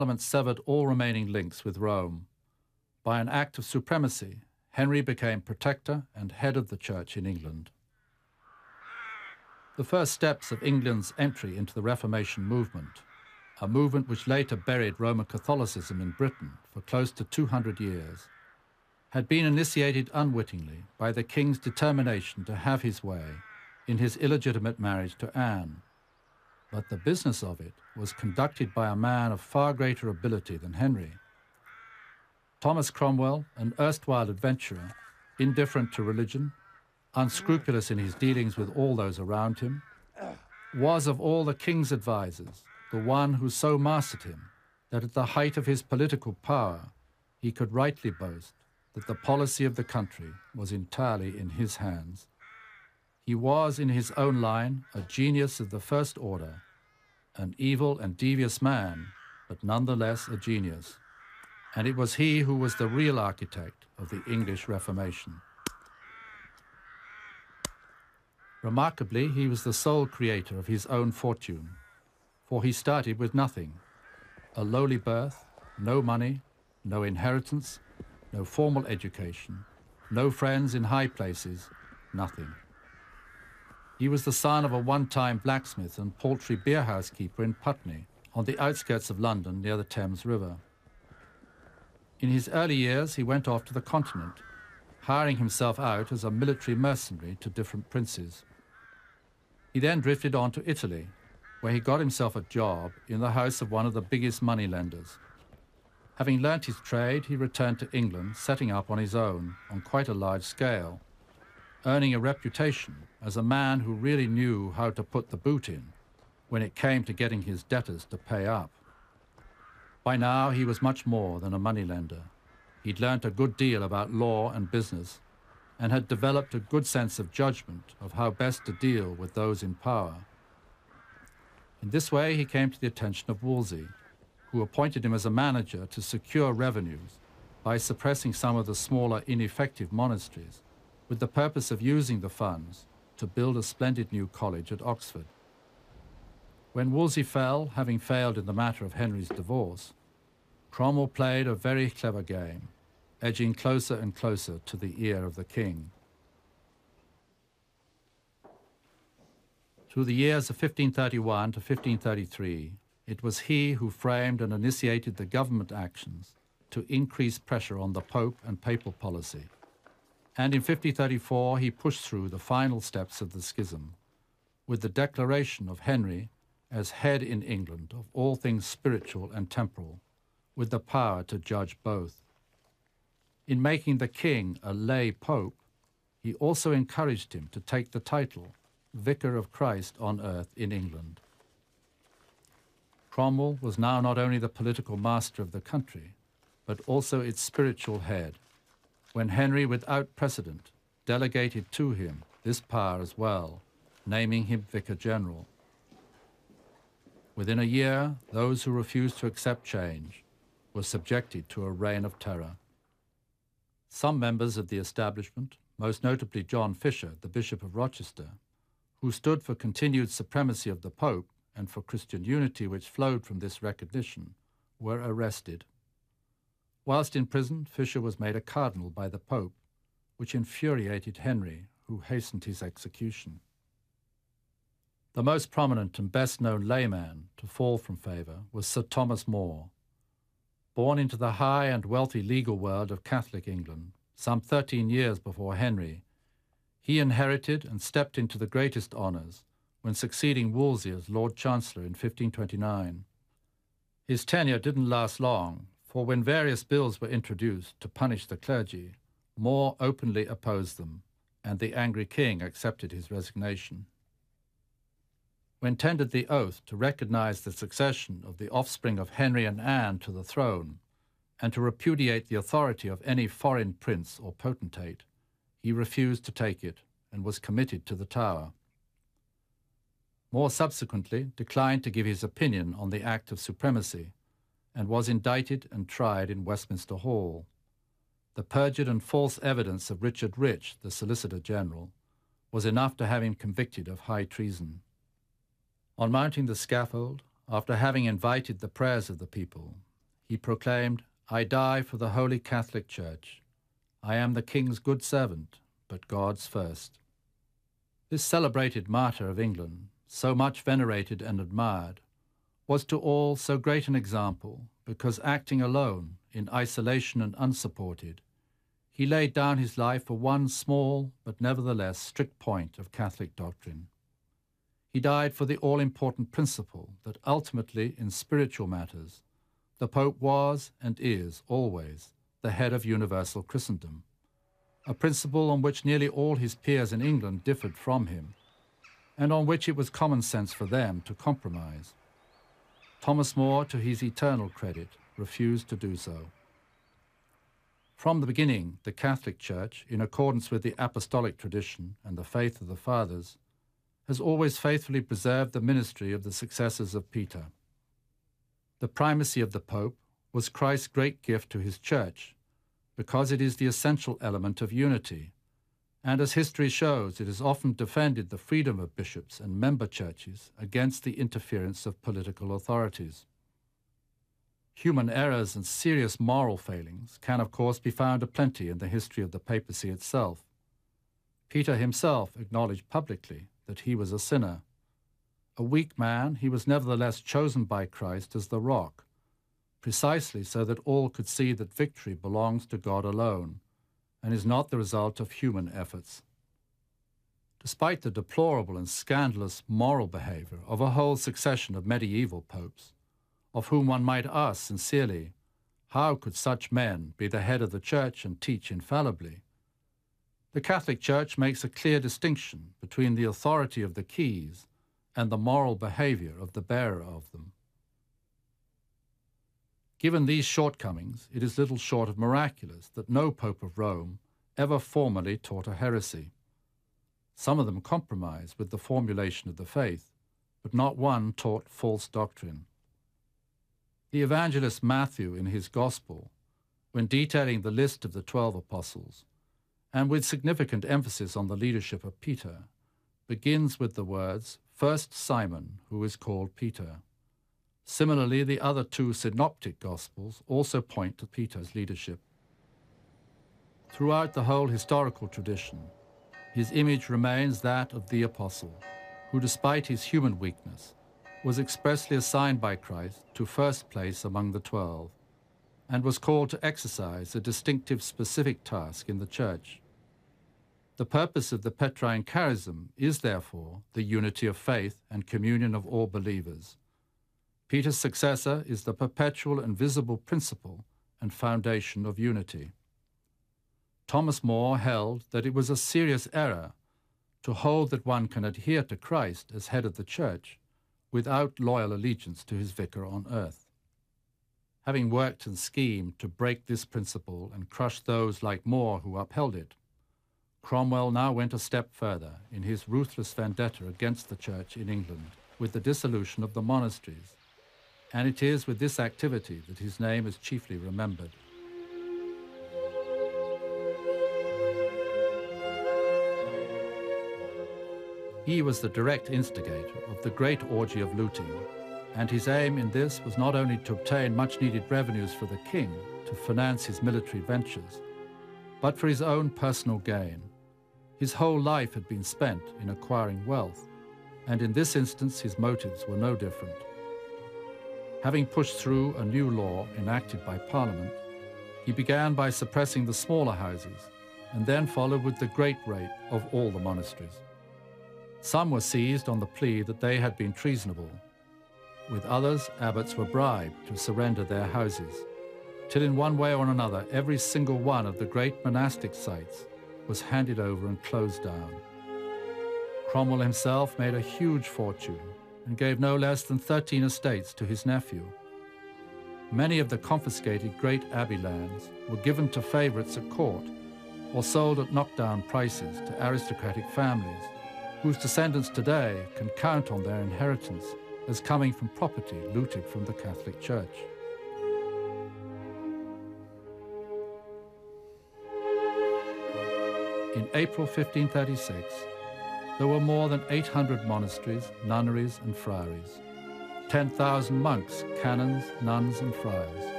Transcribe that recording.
Parliament severed all remaining links with Rome. By an act of supremacy, Henry became protector and head of the Church in England. The first steps of England's entry into the Reformation movement, a movement which later buried Roman Catholicism in Britain for close to 200 years, had been initiated unwittingly by the king's determination to have his way in his illegitimate marriage to Anne. But the business of it was conducted by a man of far greater ability than Henry. Thomas Cromwell, an erstwhile adventurer, indifferent to religion, unscrupulous in his dealings with all those around him, was of all the king's advisers the one who so mastered him that at the height of his political power he could rightly boast that the policy of the country was entirely in his hands. He was, in his own line, a genius of the first order, an evil and devious man, but nonetheless a genius. And it was he who was the real architect of the English Reformation. Remarkably, he was the sole creator of his own fortune, for he started with nothing: a lowly birth, no money, no inheritance, no formal education, no friends in high places, nothing. He was the son of a one-time blacksmith and paltry beerhouse keeper in Putney, on the outskirts of London near the Thames River. In his early years, he went off to the continent, hiring himself out as a military mercenary to different princes. He then drifted on to Italy, where he got himself a job in the house of one of the biggest moneylenders. Having learnt his trade, he returned to England, setting up on his own, on quite a large scale, earning a reputation as a man who really knew how to put the boot in when it came to getting his debtors to pay up. By now, he was much more than a moneylender. He'd learnt a good deal about law and business, and had developed a good sense of judgment of how best to deal with those in power. In this way, he came to the attention of Wolsey, who appointed him as a manager to secure revenues by suppressing some of the smaller, ineffective monasteries, with the purpose of using the funds to build a splendid new college at Oxford. When Wolsey fell, having failed in the matter of Henry's divorce, Cromwell played a very clever game, edging closer and closer to the ear of the king. Through the years of 1531 to 1533, it was he who framed and initiated the government actions to increase pressure on the Pope and papal policy. And in 1534, he pushed through the final steps of the schism, with the declaration of Henry as head in England of all things spiritual and temporal, with the power to judge both. In making the king a lay pope, he also encouraged him to take the title Vicar of Christ on earth in England. Cromwell was now not only the political master of the country, but also its spiritual head, when Henry, without precedent, delegated to him this power as well, naming him Vicar General. Within a year, those who refused to accept change were subjected to a reign of terror. Some members of the establishment, most notably John Fisher, the Bishop of Rochester, who stood for continued supremacy of the Pope and for Christian unity which flowed from this recognition, were arrested. Whilst in prison, Fisher was made a cardinal by the Pope, which infuriated Henry, who hastened his execution. The most prominent and best-known layman to fall from favour was Sir Thomas More. Born into the high and wealthy legal world of Catholic England, some 13 years before Henry, he inherited and stepped into the greatest honours when succeeding Wolsey as Lord Chancellor in 1529. His tenure didn't last long, for when various bills were introduced to punish the clergy, More openly opposed them, and the angry king accepted his resignation. When tendered the oath to recognise the succession of the offspring of Henry and Anne to the throne, and to repudiate the authority of any foreign prince or potentate, he refused to take it and was committed to the Tower. More subsequently declined to give his opinion on the Act of Supremacy, and was indicted and tried in Westminster Hall. The perjured and false evidence of Richard Rich, the Solicitor General, was enough to have him convicted of high treason. On mounting the scaffold, after having invited the prayers of the people, He proclaimed, "I die for the Holy Catholic Church. I am the King's good servant, but God's first." This celebrated martyr of England, so much venerated and admired, was to all so great an example because, acting alone, in isolation and unsupported, he laid down his life for one small but nevertheless strict point of Catholic doctrine. He died for the all-important principle that ultimately, in spiritual matters, the Pope was and is always the head of universal Christendom, a principle on which nearly all his peers in England differed from him, and on which it was common sense for them to compromise. Thomas More, to his eternal credit, refused to do so. From the beginning, the Catholic Church, in accordance with the apostolic tradition and the faith of the Fathers, has always faithfully preserved the ministry of the successors of Peter. The primacy of the Pope was Christ's great gift to his Church, because it is the essential element of unity, and as history shows, it has often defended the freedom of bishops and member churches against the interference of political authorities. Human errors and serious moral failings can, of course, be found aplenty in the history of the papacy itself. Peter himself acknowledged publicly that he was a sinner. A weak man, he was nevertheless chosen by Christ as the rock, precisely so that all could see that victory belongs to God alone and is not the result of human efforts. Despite the deplorable and scandalous moral behavior of a whole succession of medieval popes, of whom one might ask sincerely, how could such men be the head of the Church and teach infallibly? The Catholic Church makes a clear distinction between the authority of the keys and the moral behavior of the bearer of them. Given these shortcomings, it is little short of miraculous that no Pope of Rome ever formally taught a heresy. Some of them compromised with the formulation of the faith, but not one taught false doctrine. The evangelist Matthew, in his Gospel, when detailing the list of the 12 apostles, and with significant emphasis on the leadership of Peter, begins with the words, "First Simon, who is called Peter." Similarly, the other two synoptic Gospels also point to Peter's leadership. Throughout the whole historical tradition, his image remains that of the apostle, who, despite his human weakness, was expressly assigned by Christ to first place among the 12, and was called to exercise a distinctive specific task in the Church. The purpose of the Petrine charism is, therefore, the unity of faith and communion of all believers. Peter's successor is the perpetual and visible principle and foundation of unity. Thomas More held that it was a serious error to hold that one can adhere to Christ as head of the Church without loyal allegiance to his vicar on earth. Having worked and schemed to break this principle and crush those like More who upheld it, Cromwell now went a step further in his ruthless vendetta against the Church in England with the dissolution of the monasteries, and it is with this activity that his name is chiefly remembered. He was the direct instigator of the great orgy of looting, and his aim in this was not only to obtain much-needed revenues for the king to finance his military ventures, but for his own personal gain. His whole life had been spent in acquiring wealth, and in this instance his motives were no different. Having pushed through a new law enacted by Parliament, he began by suppressing the smaller houses, and then followed with the great rape of all the monasteries. Some were seized on the plea that they had been treasonable. With others, abbots were bribed to surrender their houses, till in one way or another every single one of the great monastic sites was handed over and closed down. Cromwell himself made a huge fortune and gave no less than 13 estates to his nephew. Many of the confiscated great abbey lands were given to favourites at court or sold at knockdown prices to aristocratic families, whose descendants today can count on their inheritance as coming from property looted from the Catholic Church. In April 1536, there were more than 800 monasteries, nunneries and friaries, 10,000 monks, canons, nuns and friars,